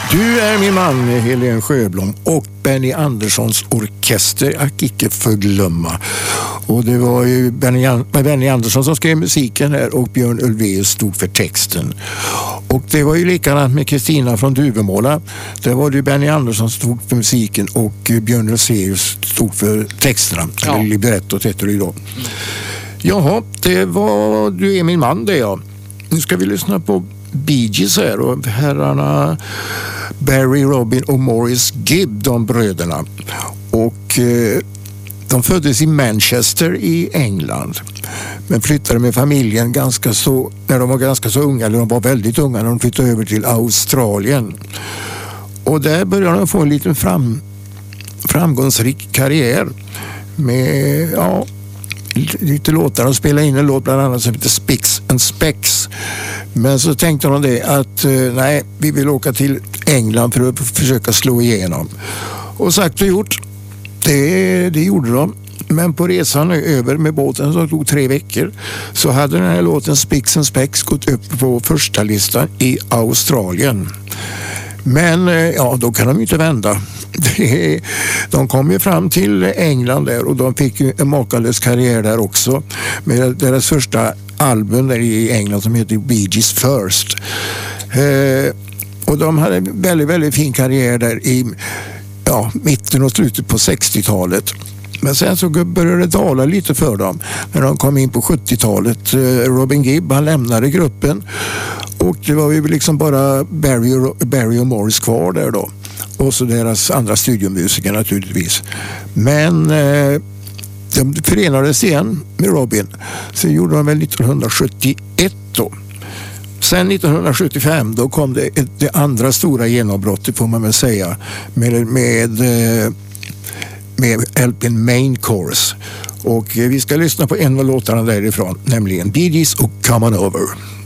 Du är min man, Helen Sjöblom, och Benny Anderssons orkester att icke förglömma. Och det var ju Benny Andersson som skrev musiken här och Björn Ulvaeus stod för texten. Och det var ju likadant med Kristina från Duvemåla. Där var det ju Benny Andersson som stod för musiken och Björn Ulvaeus stod för texterna. Ja. Eller librettot heter det ju då. Jaha, det var Du är min man, det ja. Nu ska vi lyssna på Bee Gees här och herrarna Barry, Robin och Maurice Gibb, de bröderna. Och de föddes i Manchester i England. Men flyttade med familjen när de var ganska så unga, eller de var väldigt unga när de flyttade över till Australien. Och där började de få en liten framgångsrik karriär med lite låtar. De spelade in en låt bland annat som heter Spicks and Specks. Men så tänkte de det att nej, vi vill åka till England för att försöka slå igenom. Och sagt och gjort, det gjorde de. Men på resan över med båten som tog 3 veckor så hade den här låten Spicks and Specks gått upp på första listan i Australien. Men då kan de ju inte vända. De kom ju fram till England där och de fick ju en makalös karriär där också med deras första album där i England som heter Bee Gees First. Och de hade en väldigt, väldigt fin karriär där i mitten och slutet på 60-talet. Men sen så började det dala lite för dem när de kom in på 70-talet. Robin Gibb, han lämnade gruppen och det var ju liksom bara Barry och Maurice kvar där då. Och så deras andra studiomusiker naturligtvis. Men de förenades igen med Robin. Så gjorde de väl 1971 då. Sen 1975 då kom det andra stora genombrottet får man väl säga med LP:n Main Chorus. Och vi ska lyssna på en av låtarna därifrån, nämligen Bee Gees och Come On Over.